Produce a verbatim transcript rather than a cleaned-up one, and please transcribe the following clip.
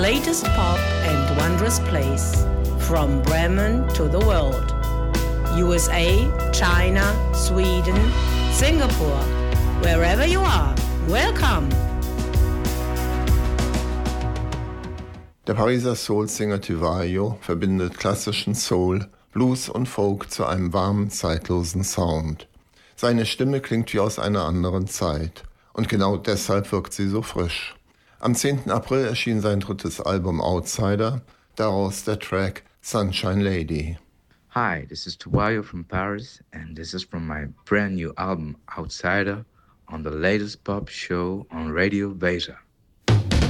Latest pop and wondrous place, from Bremen to the world. U S A, China, Sweden, Singapore, wherever you are, welcome! Der Pariser Soul-Singer Tuvayo verbindet klassischen Soul, Blues und Folk zu einem warmen, zeitlosen Sound. Seine Stimme klingt wie aus einer anderen Zeit. Und genau deshalb wirkt sie so frisch. Am zehnten April erschien sein drittes Album Outsider, daraus der Track Sunshine Lady. Hi, this is Tuvayo from Paris, and this is from my brand new album Outsider on the latest pop show on Radio Beta.